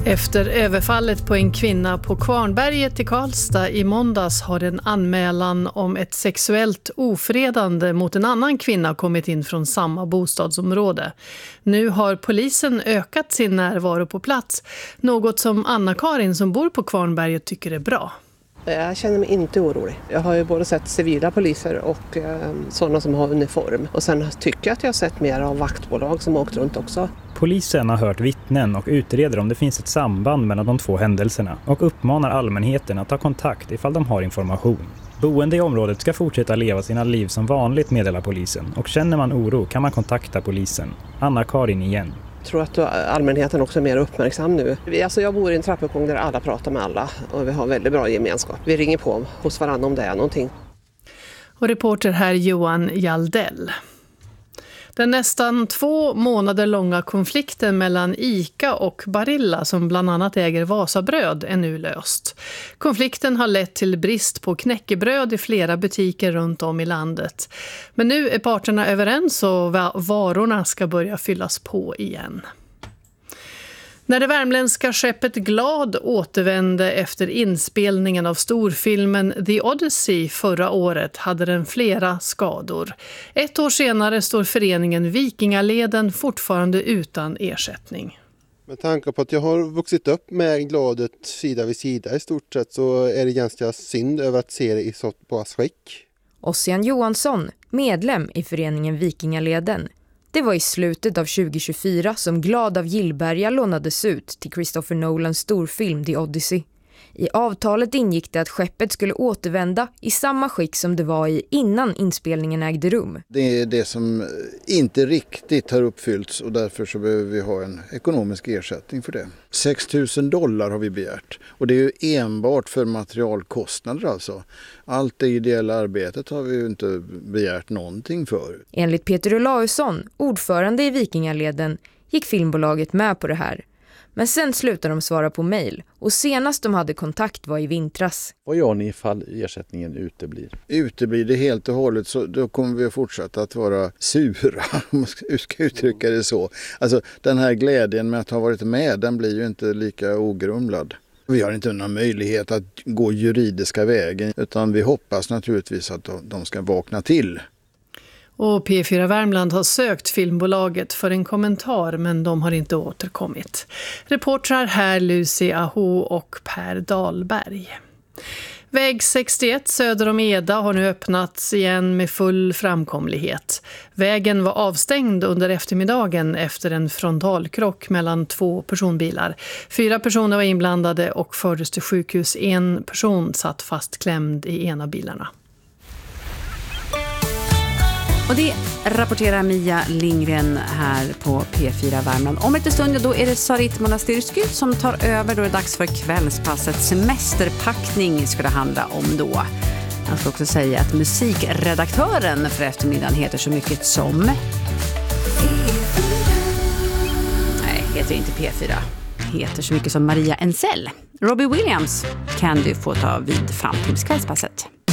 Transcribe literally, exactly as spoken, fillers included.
Efter överfallet på en kvinna på Kvarnberget i Karlstad i måndags har en anmälan om ett sexuellt ofredande mot en annan kvinna kommit in från samma bostadsområde. Nu har polisen ökat sin närvaro på plats, något som Anna-Karin som bor på Kvarnberget tycker är bra. Jag känner mig inte orolig. Jag har ju både sett civila poliser och eh, sådana som har uniform. Och sen tycker jag att jag har sett mer av vaktbolag som har åkt runt också. Polisen har hört vittnen och utreder om det finns ett samband mellan de två händelserna och uppmanar allmänheten att ta kontakt ifall de har information. Boende i området ska fortsätta leva sina liv som vanligt, meddelar polisen, och känner man oro kan man kontakta polisen. Anna-Karin igen. Jag tror att allmänheten också är mer uppmärksam nu. Vi, alltså jag bor i en trappuppgång där alla pratar med alla och vi har väldigt bra gemenskap. Vi ringer på hos varandra om det är någonting. Och reporter här Johan Jaldell. Den nästan två månader långa konflikten mellan ICA och Barilla, som bland annat äger Vasabröd, är nu löst. Konflikten har lett till brist på knäckebröd i flera butiker runt om i landet. Men nu är parterna överens och varorna ska börja fyllas på igen. När det värmländska skeppet Glad återvände efter inspelningen av storfilmen The Odyssey förra året hade den flera skador. Ett år senare står föreningen Vikingaleden fortfarande utan ersättning. Med tanke på att jag har vuxit upp med Gladet sida vid sida i stort sett, så är det ganska synd över att se det i så pass skick. Ossian Johansson, medlem i föreningen Vikingaleden. Det var i slutet av tjugo tjugofyra som Glad av Gillberga lånades ut till Christopher Nolans storfilm The Odyssey. I avtalet ingick det att skeppet skulle återvända i samma skick som det var i innan inspelningen ägde rum. Det är det som inte riktigt har uppfyllts och därför så behöver vi ha en ekonomisk ersättning för det. sex tusen dollar har vi begärt och det är ju enbart för materialkostnader alltså. Allt det ideella arbetet har vi ju inte begärt någonting för. Enligt Peter Olausson, ordförande i Vikingaleden, gick filmbolaget med på det här. Men sen slutade de svara på mejl och senast de hade kontakt var i vintras. Vad gör ni ifall ersättningen uteblir? Uteblir det helt och hållet så då kommer vi att fortsätta att vara sura, om man ska uttrycka det så. Alltså den här glädjen med att ha varit med, den blir ju inte lika ogrumlad. Vi har inte någon möjlighet att gå juridiska vägen utan vi hoppas naturligtvis att de ska vakna till. Och P fyra Värmland har sökt filmbolaget för en kommentar, men de har inte återkommit. Reportrar här Lucy Aho och Per Dahlberg. Väg sextioett söder om Eda har nu öppnats igen med full framkomlighet. Vägen var avstängd under eftermiddagen efter en frontalkrock mellan två personbilar. Fyra personer var inblandade och fördes till sjukhus. En person satt fastklämd i ena bilarna. Och det rapporterar Mia Lindgren här på P fyra Värmland. Om lite stund då är det Sarit Monastyrsky som tar över. Då är det dags för kvällspasset. Semesterpackning ska det handla om då. Jag ska också säga att musikredaktören för eftermiddagen heter så mycket som... Nej, heter inte P fyra. Heter så mycket som Maria Ensell. Robbie Williams kan du få ta vid fram till kvällspasset.